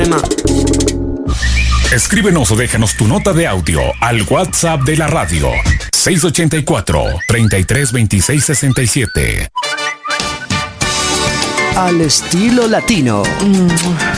hay más. Escríbenos o déjanos tu nota de audio al WhatsApp de la radio 684-332667. Al estilo latino.